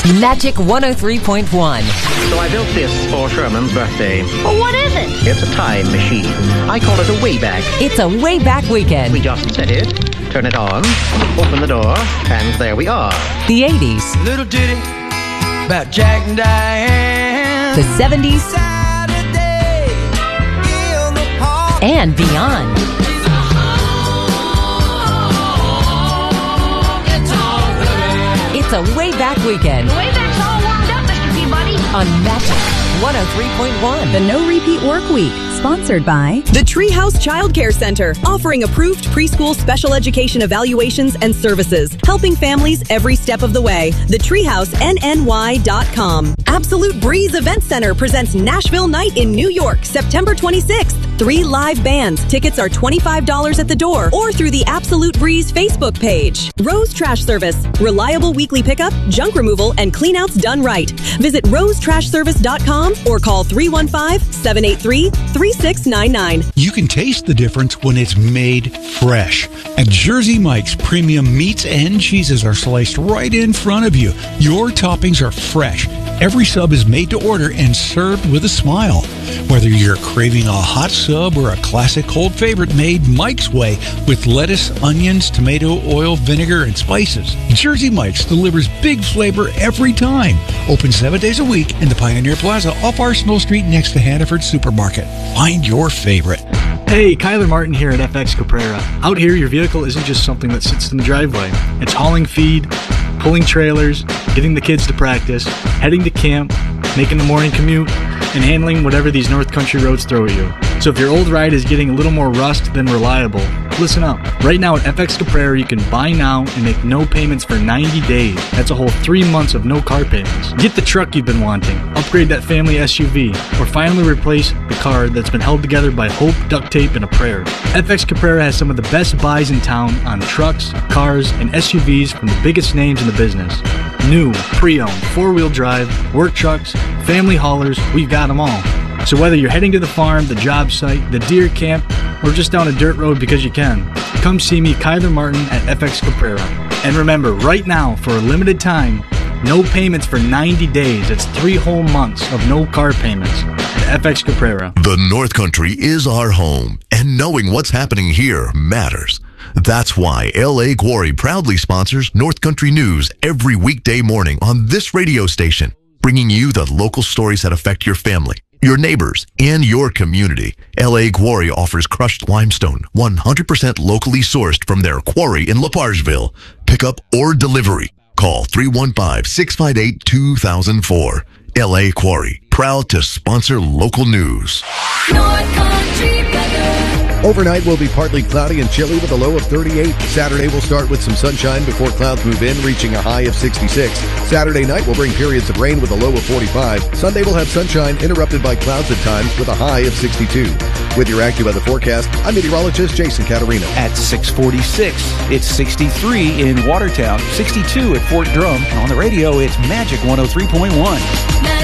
Magic 103.1. So I built this for Sherman's birthday. Well, what is it? It's a time machine. I call it a Wayback. It's a way back weekend. We just set it, turn it on, open the door, and there we are. The 80s. Little ditty about Jack and Diane. The 70s. Saturday in the park. And beyond. It's a way back weekend Way back's all warmed up, Mr. Peabody. on Magic 103.1. The No Repeat Work Week, sponsored by The Treehouse Child Care Center, offering approved preschool special education evaluations and services, helping families every step of the way. TheTreehouseNNY.com. Absolute Breeze Event Center presents Nashville Night in New York, September 26th. 3 live bands. Tickets are $25 at the door or through the Absolute Breeze Facebook page. Rose Trash Service. Reliable weekly pickup, junk removal, and cleanouts done right. Visit rosetrashservice.com or call 315-783-3699. You can taste the difference when it's made fresh. At Jersey Mike's, premium meats and cheeses are sliced right in front of you. Your toppings are fresh. Every sub is made to order and served with a smile. Whether you're craving a hot sub or a classic cold favorite made Mike's way with lettuce, onions, tomato, oil, vinegar, and spices, Jersey Mike's delivers big flavor every time. Open 7 days a week in the Pioneer Plaza off Arsenal Street next to Hannaford Supermarket. Find your favorite. Hey, Kyler Martin here at FX Caprera. Out here, your vehicle isn't just something that sits in the driveway. It's hauling feed, pulling trailers, getting the kids to practice, heading to camp, making the morning commute, and handling whatever these North Country roads throw at you. So if your old ride is getting a little more rust than reliable, listen up. Right now at FX Caprera, you can buy now and make no payments for 90 days. That's a whole 3 months of no car payments. Get the truck you've been wanting, upgrade that family SUV, or finally replace the car that's been held together by hope, duct tape, and a prayer. FX Caprera has some of the best buys in town on trucks, cars, and SUVs from the biggest names in the business. New, pre-owned, 4-wheel drive, work trucks, family haulers, we've got them all. So whether you're heading to the farm, the job site, the deer camp, or just down a dirt road because you can, come see me, Kyler Martin, at FX Caprera. And remember, right now, for a limited time, no payments for 90 days. It's 3 whole months of no car payments at FX Caprera. The North Country is our home, and knowing what's happening here matters. That's why L.A. Quarry proudly sponsors North Country News every weekday morning on this radio station, bringing you the local stories that affect your family, your neighbors, and your community. L.A. Quarry offers crushed limestone, 100% locally sourced from their quarry in LaFargeville. Pickup or delivery. Call 315-658-2004. L.A. Quarry, proud to sponsor local news. North Country weather. Overnight will be partly cloudy and chilly with a low of 38. Saturday will start with some sunshine before clouds move in, reaching a high of 66. Saturday night will bring periods of rain with a low of 45. Sunday will have sunshine interrupted by clouds at times with a high of 62. With your AccuWeather forecast, I'm meteorologist Jason Caterino. At 6:46, it's 63 in Watertown, 62 at Fort Drum, and on the radio, it's Magic 103.1.